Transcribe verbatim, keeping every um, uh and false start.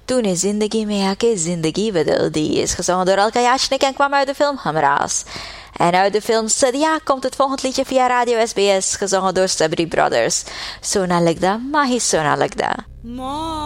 Tune Zindagi Mein Aake Zindagi Badal Di is gezongen door Alka Yashnik en kwam uit de film Hamraas. En uit de film Sadia komt het volgende liedje via Radio S B S, gezongen door Sabri Brothers. Sona Lagda, Mahi Sona Lagda.